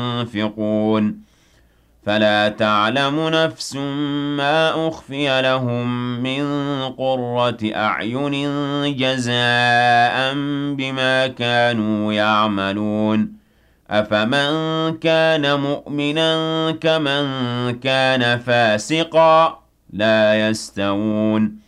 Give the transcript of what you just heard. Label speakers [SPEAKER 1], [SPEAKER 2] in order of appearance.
[SPEAKER 1] ينفقون فلا تعلم نفس ما أخفي لهم من قرة أعين جزاء بما كانوا يعملون أفمن كان مؤمنا كمن كان فاسقا لا يستوون